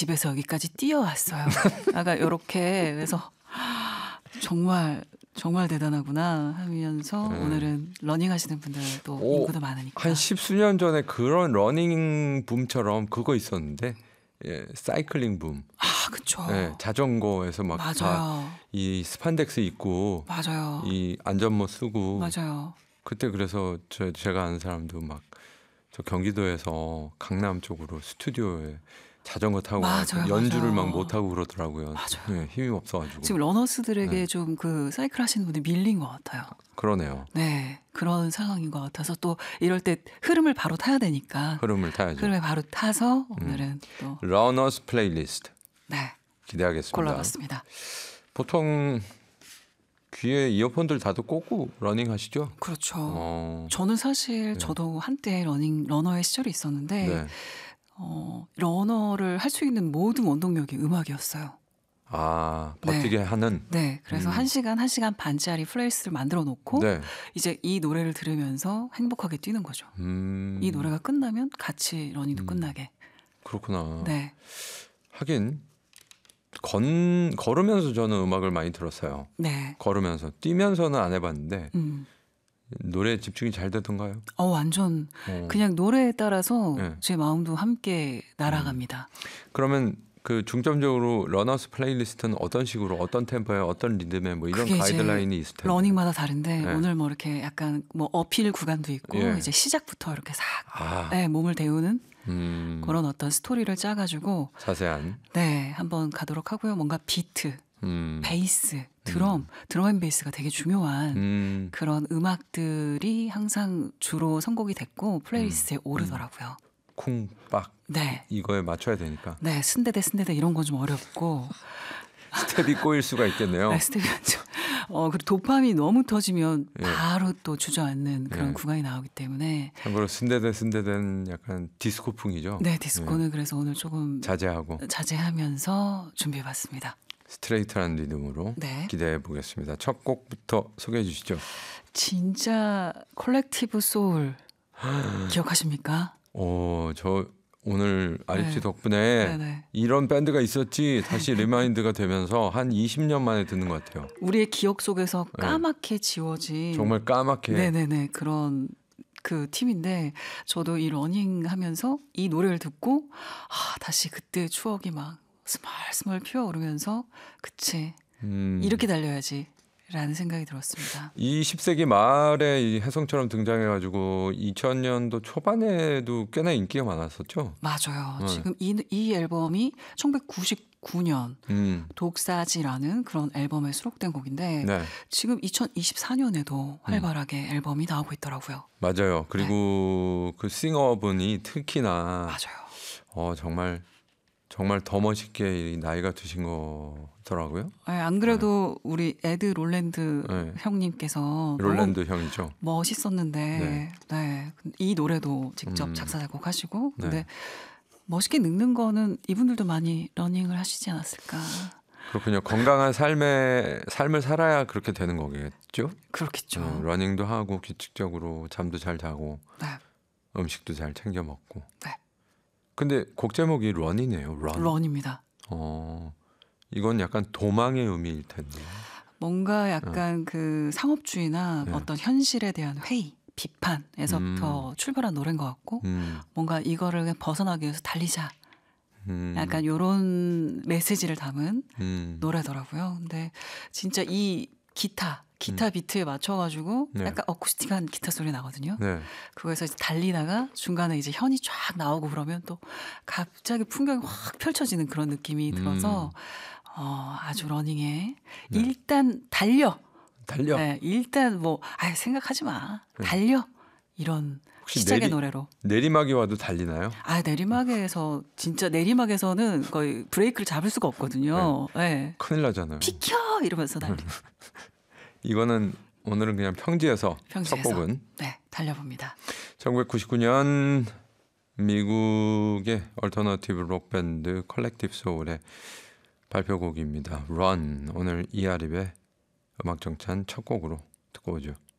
집에서 여기까지 뛰어왔어요. 아까 요렇게 그래서 정말 대단하구나 하면서 오늘은 러닝 하시는 분들도 인구도 많으니까. 한 십수년 전에 그런 러닝 붐처럼 그거 있었는데 사이클링 붐. 그쵸. 자전거에서 막 맞아요. 이 스판덱스 입고 맞아요. 이 안전모 쓰고 맞아요. 그때 그래서 제가 아는 사람도 막 저 경기도에서 강남 쪽으로 스튜디오에 자전거 타고 가서 연주를 막 못 하고 그러더라고요. 맞아요. 힘이 없어가지고. 지금 러너스들에게 좀 그 사이클 하시는 분들 밀린 것 같아요. 그러네요. 네, 그런 상황인 것 같아서 또 이럴 때 흐름을 바로 타야 되니까. 흐름을 타야죠. 흐름을 바로 타서 오늘은 또 러너스 플레이리스트. 네, 기대하겠습니다. 골라봤습니다. 보통 귀에 이어폰들 다들 꽂고 러닝 하시죠? 그렇죠. 저는 사실 저도 한때 러너의 시절이 있었는데 러너를 할 수 있는 모든 원동력이 음악이었어요. 버티게 하는. 네, 그래서 1시간 반짜리 플레이리스트를 만들어 놓고 이제 이 노래를 들으면서 행복하게 뛰는 거죠. 이 노래가 끝나면 같이 러닝도 끝나게. 그렇구나. 네. 하긴 걸으면서 저는 음악을 많이 들었어요. 네. 걸으면서. 뛰면서는 안 해봤는데 노래에 집중이 잘 되던가요? 완전 그냥 노래에 따라서 제 마음도 함께 날아갑니다. 그러면 그 중점적으로 러너스 플레이리스트는 어떤 식으로 어떤 템포에 어떤 리듬에 뭐 이런 가이드라인이 있을 텐데 러닝마다 다른데 오늘 뭐 이렇게 약간 뭐 어필 구간도 있고 이제 시작부터 이렇게 싹 몸을 데우는 그런 어떤 스토리를 짜가지고 자세한 한번 가도록 하고요. 뭔가 비트, 베이스, 드럼 앤 베이스가 되게 중요한 그런 음악들이 항상 주로 선곡이 됐고 플레이리스트에 오르더라고요. 쿵빡 이거에 맞춰야 되니까. 네, 순대대 이런 건 좀 어렵고 스텝이 꼬일 수가 있겠네요. 네, 스텝이 그리고 도파민이 너무 터지면 바로 또 주저앉는 그런 구간이 나오기 때문에. 참고로 순대대는 약간 디스코풍이죠. 네, 디스코는 그래서 오늘 조금 자제하면서 준비해봤습니다. 스트레이트한 리듬으로 기대해 보겠습니다. 첫 곡부터 소개해 주시죠. 진짜 콜렉티브 소울 기억하십니까? 저 오늘 아립씨 덕분에 이런 밴드가 있었지 다시 리마인드가 되면서 한 20년 만에 듣는 것 같아요. 우리의 기억 속에서 까맣게 지워진 정말 까맣게 그런 그 팀인데 저도 이 러닝 하면서 이 노래를 듣고 다시 그때 추억이 막 스멀스멀 피어오르면서 그치 이렇게 달려야지 라는 생각이 들었습니다. 20세기 말에 이 혜성처럼 등장해가지고 2000년도 초반에도 꽤나 인기가 많았었죠. 맞아요. 지금 이 앨범이 1999년 독사지라는 그런 앨범에 수록된 곡인데 지금 2024년에도 활발하게 앨범이 나오고 있더라고요. 맞아요. 그리고 그 싱어분이 특히나 정말 더 멋있게 나이가 드신 거더라고요. 안 그래도 우리 에드 롤랜드 형님께서 롤랜드 형이죠. 멋있었는데 이 노래도 직접 작사 작곡하시고 근데 멋있게 늙는 거는 이분들도 많이 러닝을 하시지 않았을까. 그렇군요. 건강한 삶을 살아야 그렇게 되는 거겠죠. 그렇겠죠. 러닝도 하고 규칙적으로 잠도 잘 자고 음식도 잘 챙겨 먹고. 근데 곡 제목이 런이네요. 런입니다. 이건 약간 도망의 의미일 텐데. 뭔가 약간 그 상업주의나 어떤 현실에 대한 회의, 비판에서부터 출발한 노래인 것 같고 뭔가 이거를 그냥 벗어나기 위해서 달리자. 약간 이런 메시지를 담은 노래더라고요. 근데 진짜 이 기타 비트에 맞춰가지고 약간 어쿠스틱한 기타 소리 나거든요. 그거에서 이제 달리다가 중간에 이제 현이 쫙 나오고 그러면 또 갑자기 풍경이 확 펼쳐지는 그런 느낌이 들어서 아주 러닝에 일단 달려. 일단 뭐 생각하지 마. 달려. 이런 시작의 노래로. 내리막이 와도 달리나요? 내리막에서 진짜 내리막에서는 거의 브레이크를 잡을 수가 없거든요. 큰일 나잖아요. 비켜 이러면서 달리는. 이거는 오늘은 그냥 평지에서 첫 곡은 달려봅니다. 1999년 미국의 얼터너티브 록 밴드 컬렉티브 소울의 발표곡입니다. Run. 오늘 이아립의 음악 정찬 첫 곡으로 듣고 오죠.